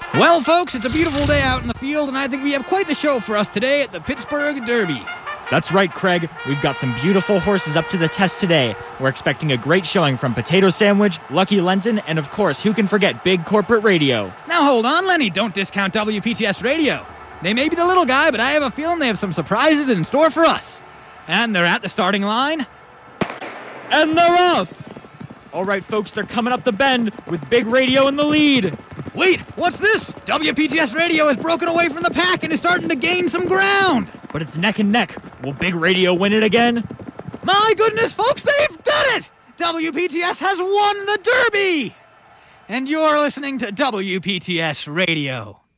Well, folks, it's a beautiful day out in the field, and I think we have quite the show for us today at the Pittsburgh Derby. That's right, Craig. We've got some beautiful horses up to the test today. We're expecting a great showing from Potato Sandwich, Lucky Lenton, and of course, who can forget Big Corporate Radio? Now hold on, Lenny. Don't discount WPTS Radio. They may be the little guy, but I have a feeling they have some surprises in store for us. And they're at the starting line. And they're off! All right, folks, they're coming up the bend with Big Radio in the lead. Wait, what's this? WPTS Radio has broken away from the pack and is starting to gain some ground. But it's neck and neck. Will Big Radio win it again? My goodness, folks, they've done it! WPTS has won the Derby! And you're listening to WPTS Radio.